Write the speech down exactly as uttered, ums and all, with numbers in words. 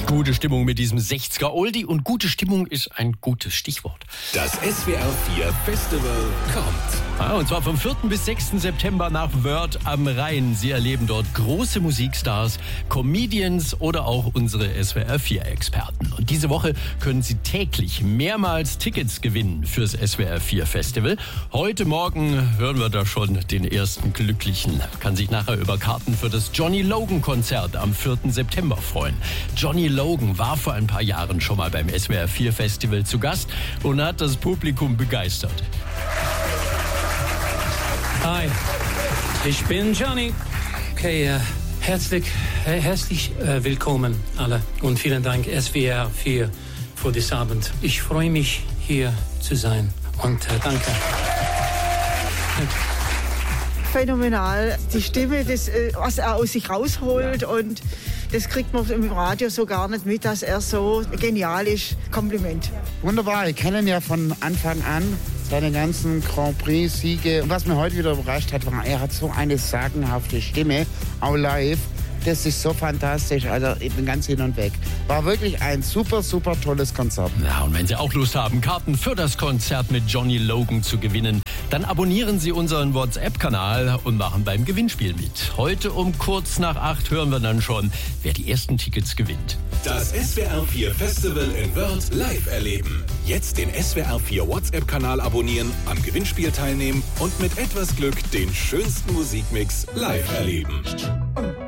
Gute Stimmung mit diesem sechziger Oldie und gute Stimmung ist ein gutes Stichwort. Das S W R vier Festival kommt. Ja, und zwar vom vierten bis sechsten September nach Wörth am Rhein. Sie erleben dort große Musikstars, Comedians oder auch unsere S W R vier Experten. Und diese Woche können Sie täglich mehrmals Tickets gewinnen fürs S W R vier Festival. Heute Morgen hören wir da schon den ersten Glücklichen. Kann sich nachher über Karten für das Johnny Logan Konzert am vierten September freuen. Johnny Logan war vor ein paar Jahren schon mal beim S W R vier Festival zu Gast und hat das Publikum begeistert. Hi, ich bin Johnny. Okay, äh, herzlich, äh, herzlich äh, willkommen alle und vielen Dank S W R vier für diesen Abend. Ich freue mich, hier zu sein und äh, danke. Phänomenal. Die Stimme, das, was er aus sich rausholt, und das kriegt man im Radio so gar nicht mit, dass er so genial ist. Kompliment. Wunderbar, ich kenne ihn ja von Anfang an, seine ganzen Grand Prix-Siege. Und was mir heute wieder überrascht hat, war, er hat so eine sagenhafte Stimme, auch live. Das ist so fantastisch, also ich bin ganz hin und weg. War wirklich ein super, super tolles Konzert. Ja, und wenn Sie auch Lust haben, Karten für das Konzert mit Johnny Logan zu gewinnen, dann abonnieren Sie unseren WhatsApp-Kanal und machen beim Gewinnspiel mit. Heute um kurz nach acht hören wir dann schon, wer die ersten Tickets gewinnt. Das S W R vier Festival in Wörth live erleben. Jetzt den S W R vier WhatsApp-Kanal abonnieren, am Gewinnspiel teilnehmen und mit etwas Glück den schönsten Musikmix live erleben.